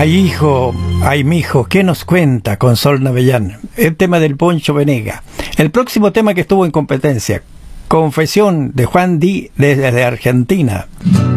Ay hijo, ay mijo, ¿qué nos cuenta con Sol Navellán? El tema del Poncho Venega. El próximo tema que estuvo en competencia, Confesión de Juan Di desde Argentina.